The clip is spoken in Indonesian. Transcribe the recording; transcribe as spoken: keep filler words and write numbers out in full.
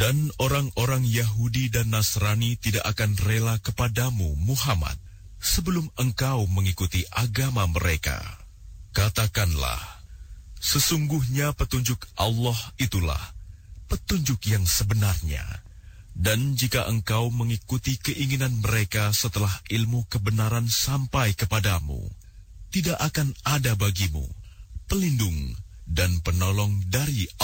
Dan orang-orang Yahudi dan Nasrani tidak akan rela kepadamu, Muhammad, sebelum engkau mengikuti agama mereka. Katakanlah, sesungguhnya petunjuk Allah itulah petunjuk yang sebenarnya. Dan jika engkau mengikuti keinginan mereka setelah ilmu kebenaran sampai kepadamu, tidak akan ada bagimu pelindung dan penolong dari